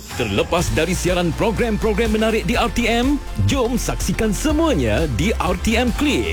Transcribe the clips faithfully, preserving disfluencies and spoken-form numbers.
Terlepas dari siaran program-program menarik di R T M, jom saksikan semuanya di R T M Click.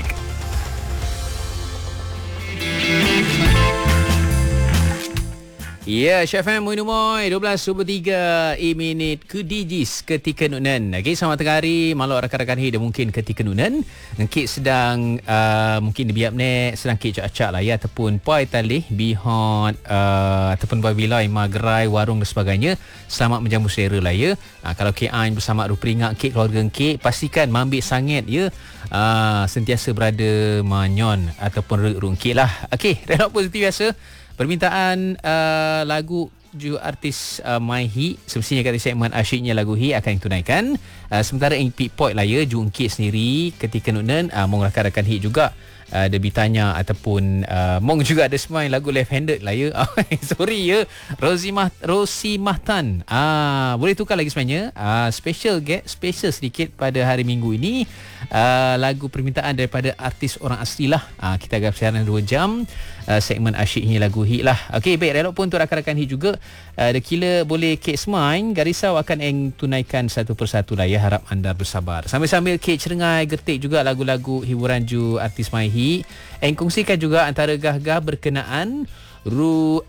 Ya, Chef M Muinumoy dua belas dua puluh tiga e minit ke digis ketika nunan. Okey, selamat tengah hari malok rakan-rakan hi dia mungkin ketika nunan. Ngkit sedang uh, mungkin di biap nek sedang kit acak lah ya ataupun pai talih bihon uh, ataupun pai vilai magerai warung dan sebagainya. Selamat menjamu selera lah ya. Uh, kalau K I bersama ruperingat kit keluarga ngkit pastikan mambik sangat ya. Uh, sentiasa berada manyon ataupun rungkit lah. Okey, relok positif biasa. Permintaan uh, lagu ju artis uh, My Hit semestinya kata segmen asyiknya lagu Hit akan ditunaikan. Uh, sementara yang Pit Point lah ya Jungkit sendiri ketika nunan uh, mong rakan-rakan Hit juga uh, dia bertanya ataupun uh, mong juga ada semai lagu left handed lah ya. Sorry ya Rosi Mah Rosi Mahtan. Ah uh, boleh tukar lagi sebenarnya. Uh, special get special sedikit pada hari Minggu ini. Uh, lagu permintaan daripada artis orang asli lah. Uh, kita agak siaran dua jam. Uh, segmen asyiknya lagu hit lah. Okey, baik, relok pun untuk rakan-rakan hit juga. Uh, the killer boleh kek semain, garisau akan eng tunaikan satu persatu lah ya. Harap anda bersabar. Sambil-sambil kek cerengai gertik juga lagu-lagu hiburan ju artis My Hit. Eng kongsikan juga antara gah-gah berkenaan ru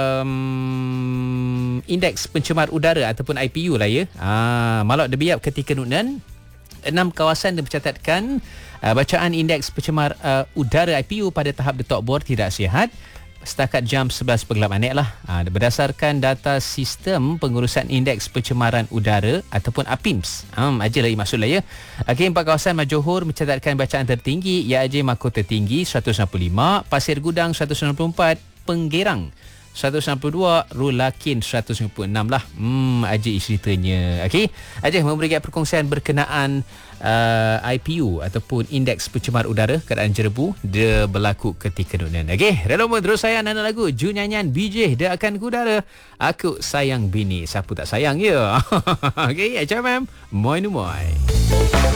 um, indeks pencemar udara ataupun I P U lah ya. Ah, malok debiap ketika nunan. Enam kawasan mencatatkan uh, bacaan indeks pencemar uh, udara I P U pada tahap detok bor tidak sihat setakat jam sebelas pagi lapan lah. Uh, berdasarkan data sistem pengurusan indeks pencemaran udara ataupun A P I M S. Um, aja lagi maksudlah ya. Okey, empat kawasan Johor mencatatkan bacaan tertinggi, iaitu Mahkota Tinggi seratus enam puluh lima, Pasir Gudang seratus enam puluh empat, Penggerang seratus enam puluh dua, Rulakin seratus lima puluh enam lah. Hmm, Ajik ceritanya. Okey, Ajik memberikan perkongsian berkenaan uh, I P U ataupun indeks pencemar udara keadaan jerebu dia berlaku ketika nunan. Okey, relok terus sayang nana lagu Ju nyanyian B J dia akan kudara. Aku sayang bini, siapa tak sayang ya. Okey, H M M Moi Numoy.